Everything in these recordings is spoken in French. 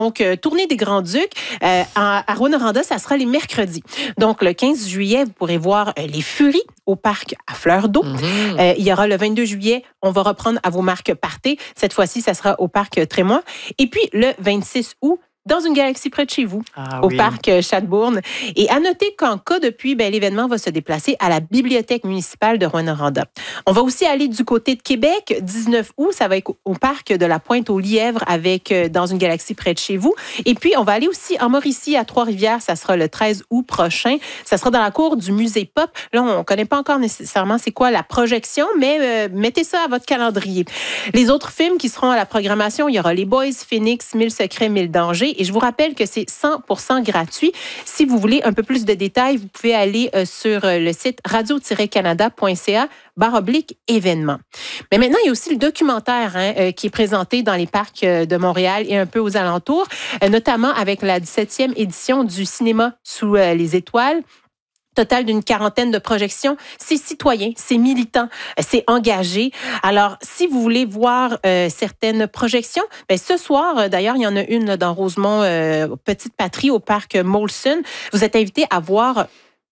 Donc, Tournée des Grands-Ducs à Rouyn-Noranda, ça sera les mercredis. Donc, le 15 juillet, vous pourrez voir les Furies au parc à Fleur d'Eau. Il y aura le 22 juillet, on va reprendre à vos marques Partez. Cette fois-ci, ça sera au parc Trémois. Et puis, le 26 août, dans une galaxie près de chez vous, au parc Chadbourne. Et à noter qu'en cas de pluie, l'événement va se déplacer à la bibliothèque municipale de Rouyn-Noranda. On va aussi aller du côté de Québec, 19 août, ça va être au parc de la Pointe-aux-Lièvres avec dans une galaxie près de chez vous. Et puis, on va aller aussi en Mauricie, à Trois-Rivières, ça sera le 13 août prochain. Ça sera dans la cour du musée Pop. Là, on ne connaît pas encore nécessairement c'est quoi la projection, mais mettez ça à votre calendrier. Les autres films qui seront à la programmation, il y aura Les Boys, Phoenix, 1000 secrets, 1000 dangers. Et je vous rappelle que c'est 100% gratuit. Si vous voulez un peu plus de détails, vous pouvez aller sur le site radio-canada.ca/événements. Mais maintenant, il y a aussi le documentaire qui est présenté dans les parcs de Montréal et un peu aux alentours, notamment avec la 17e édition du cinéma sous les étoiles. Total d'une 40aine de projections. C'est citoyen, c'est militant, c'est engagé. Alors, si vous voulez voir certaines projections, ce soir, d'ailleurs, il y en a une là, dans Rosemont, Petite Patrie, au parc Molson. Vous êtes invité à voir,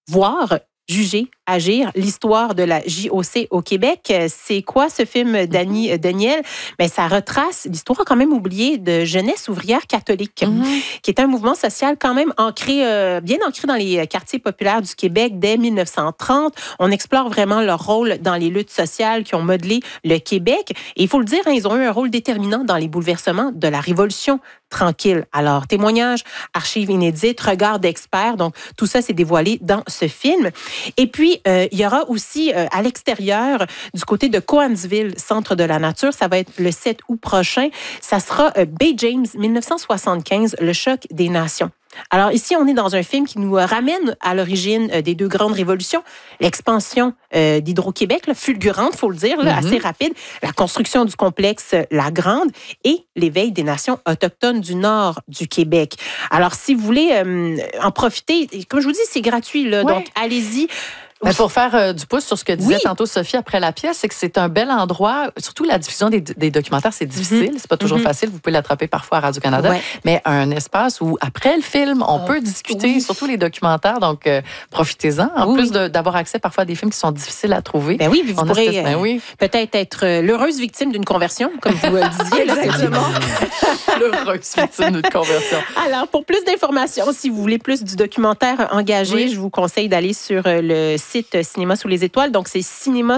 juger, agir, l'histoire de la JOC au Québec. C'est quoi ce film d'Annie Daniel? Ça retrace l'histoire quand même oubliée de Jeunesse ouvrière catholique, qui est un mouvement social quand même bien ancré dans les quartiers populaires du Québec dès 1930. On explore vraiment leur rôle dans les luttes sociales qui ont modelé le Québec. Et il faut le dire, ils ont eu un rôle déterminant dans les bouleversements de la Révolution tranquille. Alors, témoignages, archives inédites, regards d'experts. Donc, tout ça, c'est dévoilé dans ce film. Et puis, il y aura aussi à l'extérieur, du côté de Coansville, Centre de la nature, ça va être le 7 août prochain. Ça sera Bay James, 1975, le choc des nations. Alors ici, on est dans un film qui nous ramène à l'origine des deux grandes révolutions, l'expansion d'Hydro-Québec, là, fulgurante, faut le dire, là, assez rapide, la construction du complexe La Grande et l'éveil des nations autochtones du nord du Québec. Alors, si vous voulez en profiter, comme je vous dis, c'est gratuit, là, donc allez-y. Mais pour faire du pouce sur ce que disait tantôt Sophie après la pièce, c'est que c'est un bel endroit, surtout la diffusion des documentaires, c'est difficile, c'est pas toujours facile, vous pouvez l'attraper parfois à Radio-Canada, mais un espace où, après le film, on peut discuter, surtout les documentaires, donc profitez-en, en plus d'avoir accès parfois à des films qui sont difficiles à trouver. Ben oui, puis vous pourrez peut-être être l'heureuse victime d'une conversion, comme vous le disiez. Exactement. L'heureuse victime d'une conversion. Alors, pour plus d'informations, si vous voulez plus du documentaire engagé, je vous conseille d'aller sur le site Cinéma sous les étoiles. Donc, c'est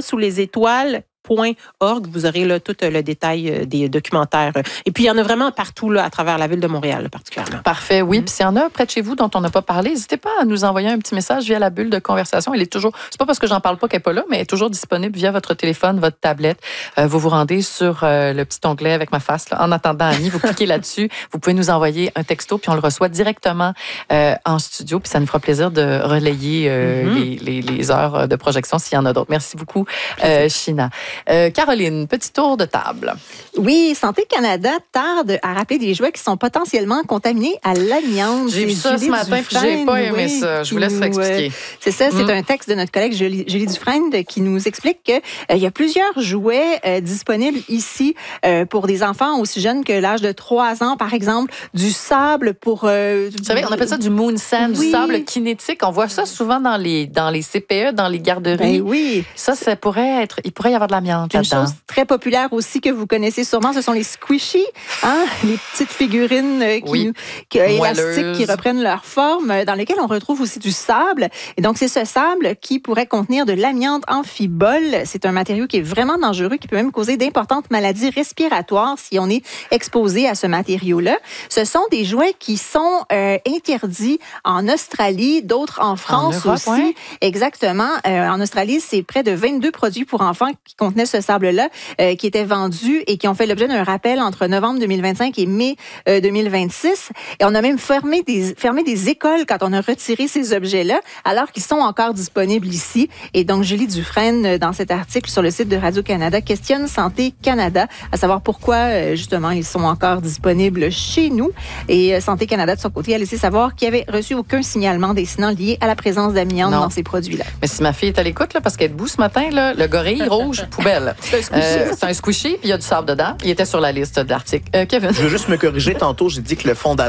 cinéma-sous-les-étoiles.org. Vous aurez là tout le détail des documentaires. Et puis, il y en a vraiment partout là, à travers la ville de Montréal, particulièrement. Parfait, oui. Puis s'il y en a près de chez vous dont on n'a pas parlé, n'hésitez pas à nous envoyer un petit message via la bulle de conversation. Elle est toujours, c'est pas parce que j'en parle pas qu'elle n'est pas là, mais elle est toujours disponible via votre téléphone, votre tablette. Vous vous rendez sur le petit onglet avec ma face, là, en attendant Annie, vous cliquez là-dessus. Vous pouvez nous envoyer un texto, puis on le reçoit directement en studio. Puis ça nous fera plaisir de relayer les heures de projection s'il y en a d'autres. Merci beaucoup, China. Caroline, petit tour de table. Oui, Santé Canada tarde à rappeler des jouets qui sont potentiellement contaminés à l'amiante. J'ai vu ça ce matin, puis j'ai pas aimé ça. Je vous laisse expliquer. C'est ça, c'est un texte de notre collègue Julie Dufresne qui nous explique qu'il y a plusieurs jouets disponibles ici pour des enfants aussi jeunes que l'âge de 3 ans, par exemple, du sable pour... Vous savez, on appelle ça du moon sand, du sable kinétique. On voit ça souvent dans les CPE, dans les garderies. Oui. Ça pourrait être... Il pourrait y avoir de l'amiante là-dedans. Une chose très populaire aussi que vous connaissez sûrement, ce sont les squishies, les petites figurines élastiques qui reprennent leur forme, dans lesquelles on retrouve aussi du sable. Et donc, c'est ce sable qui pourrait contenir de l'amiante amphibole. C'est un matériau qui est vraiment dangereux, qui peut même causer d'importantes maladies respiratoires si on est exposé à ce matériau-là. Ce sont des jouets qui sont interdits en Australie, d'autres en France aussi. Exactement. En Australie, c'est près de 22 produits pour enfants qui contenaient ce sable-là, qui étaient vendus et qui ont fait l'objet d'un rappel entre novembre 2025 et mai 2026. Et on a même fermé des écoles quand on a retiré ces objets-là, alors qu'ils sont encore disponibles ici. Et donc, Julie Dufresne, dans cet article sur le site de Radio-Canada, questionne Santé Canada, à savoir pourquoi, justement, ils sont encore disponibles chez nous. Et Santé Canada, de son côté, a laissé savoir qu'il n'y avait reçu aucun signalement dessinant lié à la présence d'amiante dans ces produits-là. Mais si ma fille est à l'écoute, là, parce qu'elle est debout ce matin, là, le gorille rouge, poubelle. C'est un squishy, puis il y a du sable dedans. Il était sur la liste de l'article. Kevin? Je veux juste me corriger. Tantôt, j'ai dit que le fondateur